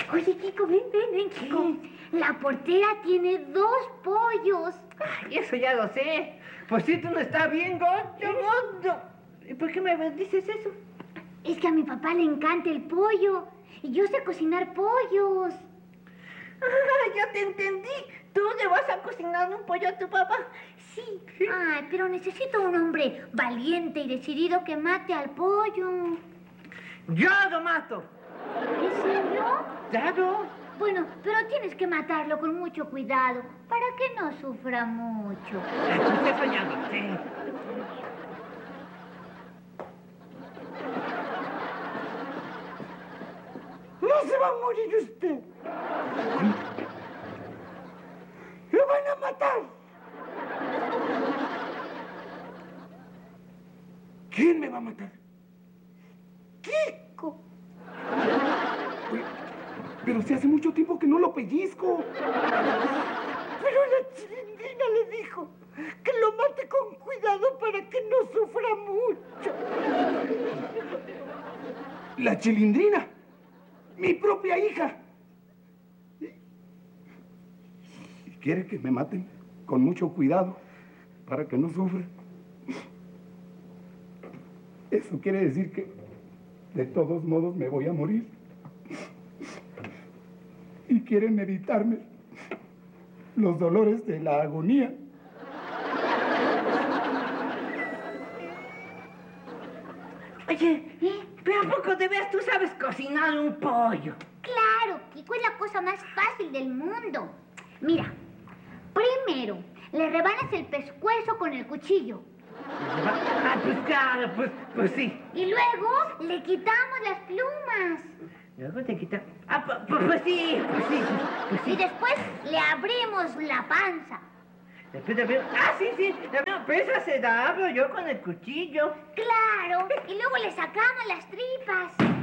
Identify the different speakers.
Speaker 1: Oye, Kiko, ven, Kiko. La portera tiene 2 pollos.
Speaker 2: Ay, eso ya lo sé. Pues si tú no estás bien gordo. ¿Y por qué me dices eso?
Speaker 1: Es que a mi papá le encanta el pollo. Y yo sé cocinar pollos.
Speaker 2: Ah, ya te entendí. ¿Tú le vas a cocinar un pollo a tu papá?
Speaker 1: Sí. Ay, pero necesito un hombre valiente y decidido que mate al pollo.
Speaker 2: ¡Yo lo mato!
Speaker 1: ¿En serio?
Speaker 2: ¡Claro!
Speaker 1: Bueno, pero tienes que matarlo con mucho cuidado para que no sufra mucho.
Speaker 2: Pues eso ya lo sé.
Speaker 3: No se va a morir usted. ¡Lo van a matar! ¿Quién me va a matar? ¡Kiko! Oye, pero si hace mucho tiempo que no lo pellizco. Pero la Chilindrina le dijo que lo mate con cuidado para que no sufra mucho. ¿La Chilindrina? ¡Mi propia hija! ¿Quiere que me maten con mucho cuidado para que no sufra? Eso quiere decir que de todos modos me voy a morir. Y quieren evitarme los dolores de la agonía.
Speaker 2: Oye, ¿pero a poco de veras tú sabes cocinar un pollo?
Speaker 1: Claro, Kiko, es la cosa más fácil del mundo. Mira, primero le rebanas el pescuezo con el cuchillo.
Speaker 2: Ah, pues claro, pues sí.
Speaker 1: Y luego le quitamos las plumas.
Speaker 2: Luego te quita... Ah, pues sí.
Speaker 1: Y después le abrimos la panza.
Speaker 2: Después de ver... Ah, sí. No, pero esa se la abro yo con el cuchillo.
Speaker 1: Claro, y luego le sacamos las tripas.